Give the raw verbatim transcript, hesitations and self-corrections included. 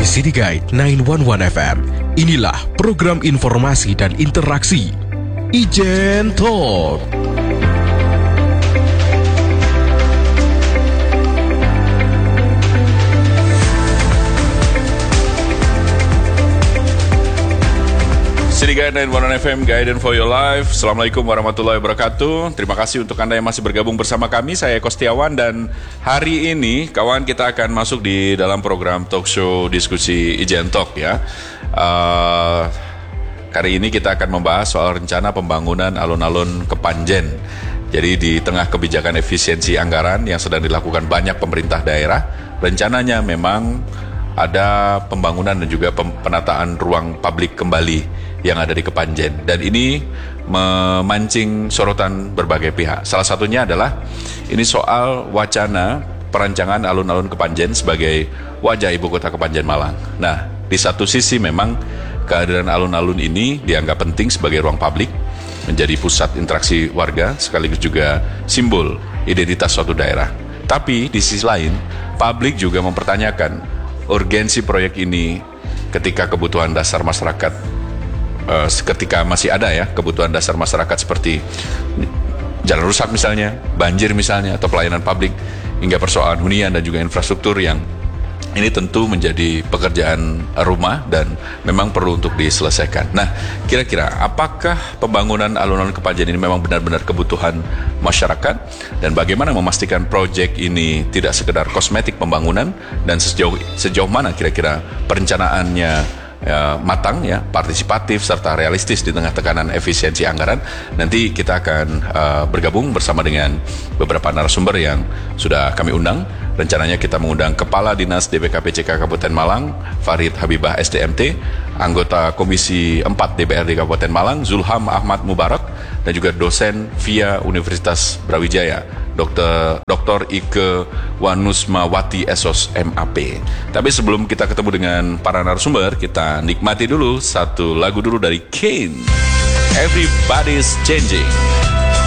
City Guide sembilan satu satu F M. Inilah program informasi dan interaksi Ijen Talk. City Guide sembilan satu satu F M, Guidance for Your Life. Assalamualaikum warahmatullahi wabarakatuh. Terima kasih untuk Anda yang masih bergabung bersama kami. Saya Eko Setiawan dan hari ini kawan kita akan masuk di dalam program talk show diskusi Ijen Talk ya. Uh, kali ini kita akan membahas soal rencana pembangunan alun-alun Kepanjen. Jadi di tengah kebijakan efisiensi anggaran yang sedang dilakukan banyak pemerintah daerah, rencananya memang ada pembangunan dan juga penataan ruang publik kembali yang ada di Kepanjen, dan ini memancing sorotan berbagai pihak. Salah satunya adalah ini soal wacana perancangan alun-alun Kepanjen sebagai wajah ibu kota Kepanjen Malang. Nah, di satu sisi memang kehadiran alun-alun ini dianggap penting sebagai ruang publik, menjadi pusat interaksi warga sekaligus juga simbol identitas suatu daerah. Tapi di sisi lain, publik juga mempertanyakan urgensi proyek ini ketika kebutuhan dasar masyarakat Uh, ketika masih ada ya kebutuhan dasar masyarakat seperti jalan rusak misalnya, banjir misalnya, atau pelayanan publik, hingga persoalan hunian dan juga infrastruktur yang ini tentu menjadi pekerjaan rumah dan memang perlu untuk diselesaikan. Nah, kira-kira apakah pembangunan alun-alun Kepanjen ini memang benar-benar kebutuhan masyarakat, dan bagaimana memastikan proyek ini tidak sekedar kosmetik pembangunan, dan sejauh sejauh mana kira-kira perencanaannya Ya, matang ya, partisipatif serta realistis di tengah tekanan efisiensi anggaran. Nanti kita akan uh, bergabung bersama dengan beberapa narasumber yang sudah kami undang. Rencananya kita mengundang Kepala Dinas D B K P C K Kabupaten Malang, Farid Habibah S D M T, anggota Komisi empat D P R D Kabupaten Malang, Zulham Ahmad Mubarak, dan juga dosen via Universitas Brawijaya, Dokter Doktor Ike Wanusmawati S O S M A P. Tapi sebelum kita ketemu dengan para narasumber, kita nikmati dulu satu lagu dulu dari Kane, Everybody's Changing.